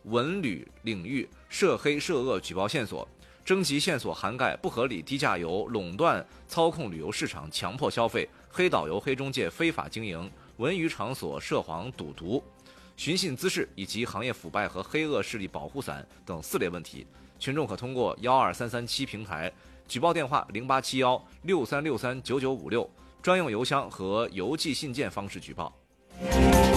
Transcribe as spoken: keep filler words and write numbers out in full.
文旅领域涉黑涉恶举报线索，征集线索涵盖不合理低价游、垄断操控旅游市场、强迫消费、黑导游、黑中介非法经营、文娱场所涉黄赌毒、寻衅滋事以及行业腐败和黑恶势力保护伞等四类问题。群众可通过幺二三三七平台、举报电话零八七幺六三六三九九五六、专用邮箱和邮寄信件方式举报。